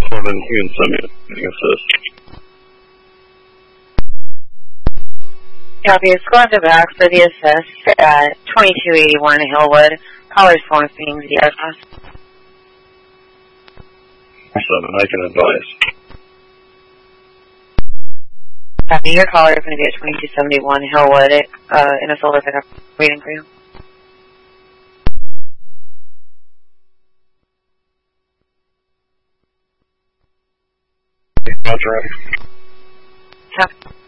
Well, then you can send me an assist. Copy. It's going to back for the assist at 2281 Hillwood. Caller's phone is being the address. 7, I can advise. Copy. Your caller is going to be at 2271 Hillwood in a solar pickup waiting for you. Roger. Copy.